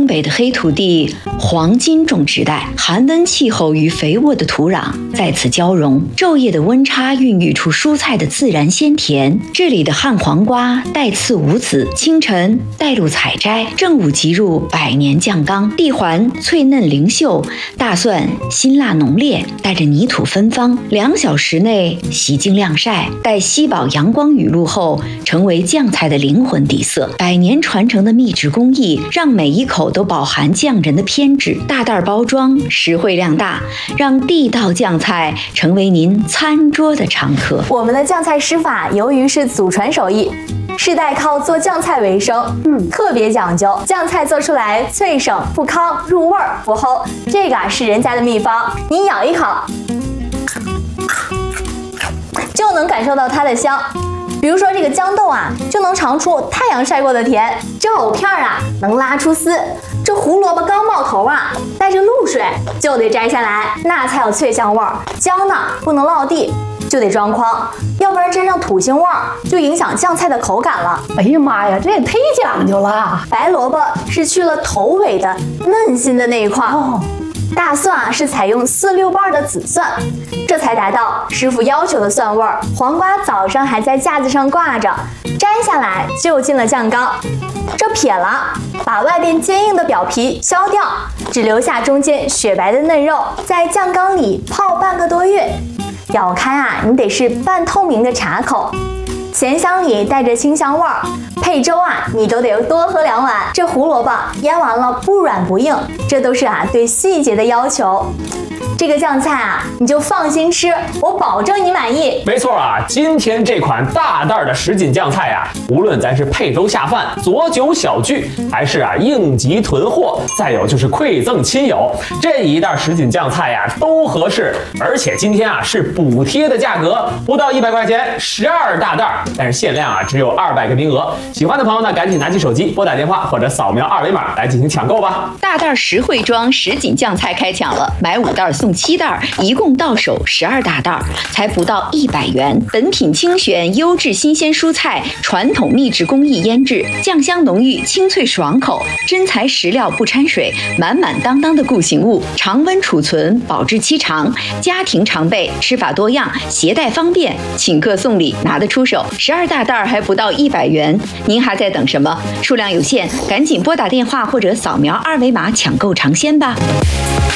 东北的黑土地，黄金种植带，寒温气候与肥沃的土壤在此交融，昼夜的温差孕育出蔬菜的自然鲜甜。这里的旱黄瓜带刺无籽，清晨带路采摘，正午即入百年酱缸，地环脆嫩灵秀，大蒜辛辣浓烈，带着泥土芬芳。2小时内洗净晾晒，待吸饱阳光雨露后，成为酱菜的灵魂底色。100年传承的秘制工艺，让每一口都饱含匠人的偏执。大袋包装，实惠量大，让地道酱菜成为您餐桌的常客。 我们的酱菜师傅由于是祖传手艺，世代靠做酱菜为生，特别讲究，酱菜做出来脆省不糠，入味儿不齁，这个是人家的秘方。你咬一口，就能感受到它的香。比如说这个豇豆就能尝出太阳晒过的甜；这藕片能拉出丝；这胡萝卜刚冒头带着露水，就得摘下来，那才有脆香味儿。姜呢不能落地，就得装筐，要不然沾上土腥味儿，就影响酱菜的口感了。 哎呀妈呀，这也忒讲究了！ 白萝卜是去了头尾的嫩心的那一块。大蒜是采用4、6瓣的紫蒜，这才达到师傅要求的蒜味儿。黄瓜早上还在架子上挂着，摘下来就进了酱缸。这撇了，把外边坚硬的表皮削掉，只留下中间雪白的嫩肉，在酱缸里泡半个多月。咬开你得是半透明的茶口。咸香里带着清香味儿，配粥你都得多喝2碗。这胡萝卜腌完了不软不硬，这都是对细节的要求。这个酱菜你就放心吃，我保证你满意。 没错今天这款大袋的什锦酱菜无论咱是配粥下饭、佐酒小聚，还是应急囤货，再有就是馈赠亲友，这一袋什锦酱菜都合适。而且今天是补贴的价格，不到100块钱，12大袋，但是限量只有200个名额。喜欢的朋友呢，赶紧拿起手机拨打电话或者扫描2维码来进行抢购吧。 大袋实惠装什锦酱菜开抢了，买5袋送7袋，一共到手12大袋，才不到100元。本品精选优质新鲜蔬菜，传统秘制工艺腌制，酱香浓郁，清脆爽口，真材实料不掺水，满满当当的固形物，常温储存，保质期长，家庭常备，吃法多样，携带方便，请客送礼拿得出手。12大袋还不到100元，您还在等什么？数量有限，赶紧拨打电话或者扫描2维码抢购尝鲜吧。